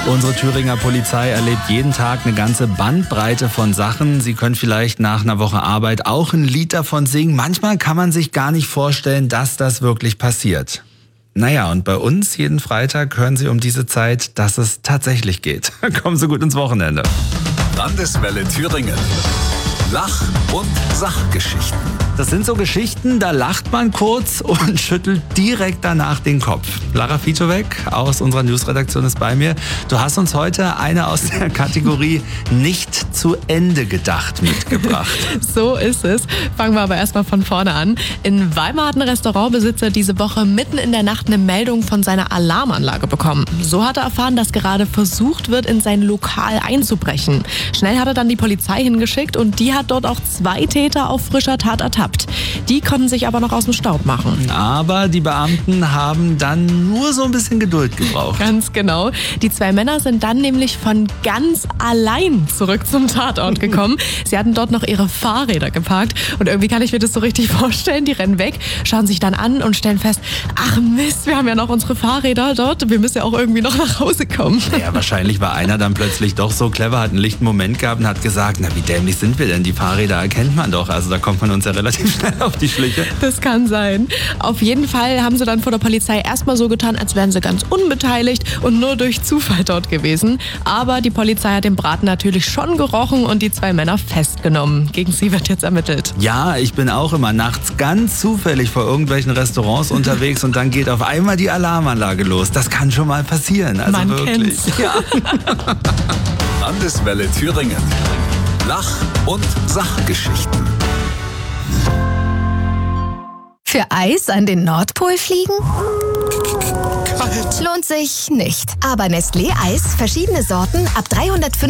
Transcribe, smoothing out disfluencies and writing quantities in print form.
Unsere Thüringer Polizei erlebt jeden Tag eine ganze Bandbreite von Sachen. Sie können vielleicht nach einer Woche Arbeit auch ein Lied davon singen. Manchmal kann man sich gar nicht vorstellen, dass das wirklich passiert. Naja, und bei uns jeden Freitag hören Sie um diese Zeit, dass es tatsächlich geht. Kommen Sie gut ins Wochenende. Landeswelle Thüringen. Lach- und Sachgeschichten. Das sind so Geschichten, da lacht man kurz und schüttelt direkt danach den Kopf. Lara Fitovec aus unserer Newsredaktion ist bei mir. Du hast uns heute eine aus der Kategorie nicht zu Ende gedacht mitgebracht. So ist es. Fangen wir aber erstmal von vorne an. In Weimar hat ein Restaurantbesitzer diese Woche mitten in der Nacht eine Meldung von seiner Alarmanlage bekommen. So hat er erfahren, dass gerade versucht wird, in sein Lokal einzubrechen. Schnell hat er dann die Polizei hingeschickt und die hat dort auch 2 Täter auf frischer Tat ertappt. Die konnten sich aber noch aus dem Staub machen. Aber die Beamten haben dann nur so ein bisschen Geduld gebraucht. Ganz genau. Die 2 Männer sind dann nämlich von ganz allein zurück zum Tatort gekommen. Sie hatten dort noch ihre Fahrräder geparkt und irgendwie kann ich mir das so richtig vorstellen. Die rennen weg, schauen sich dann an und stellen fest, ach Mist, wir haben ja noch unsere Fahrräder dort. Wir müssen ja auch irgendwie noch nach Hause kommen. Ja, wahrscheinlich war einer dann plötzlich doch so clever, hat einen lichten Moment gehabt und hat gesagt, na wie dämlich sind wir denn? Die Fahrräder erkennt man doch. Also da kommt man uns ja relativ schnell auf die Schliche. Das kann sein. Auf jeden Fall haben sie dann vor der Polizei erstmal so getan, als wären sie ganz unbeteiligt und nur durch Zufall dort gewesen. Aber die Polizei hat den Braten natürlich schon gerochen und die 2 Männer festgenommen. Gegen sie wird jetzt ermittelt. Ja, ich bin auch immer nachts ganz zufällig vor irgendwelchen Restaurants unterwegs und dann geht auf einmal die Alarmanlage los. Das kann schon mal passieren. Also Man wirklich. kennt's. Ja. Landeswelle Thüringen. Lach- und Sachgeschichten. Für Eis an den Nordpol fliegen? Lohnt sich nicht. Aber Nestlé Eis, verschiedene Sorten, ab 305